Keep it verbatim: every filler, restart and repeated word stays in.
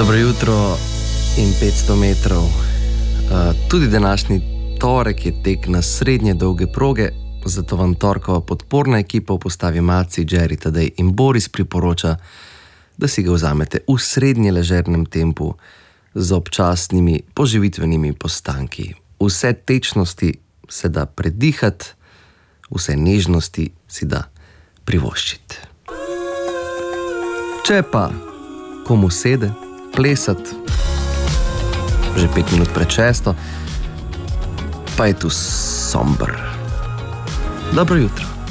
Dobro jutro in petsto metrov. Uh, tudi današnji torek je tek na srednje dolge proge, zato vam torkova podporna ekipa v postavi Maci, Jerry, Tadej in Boris priporoča, da si ga vzamete v srednje ležernem tempu z občasnimi poživitvenimi postanki. Vse tečnosti se da predihati, vse nežnosti si da privoščiti. Če pa komu sede plesati že pet minut pred šesto, pa je tu somber. Dobro jutro.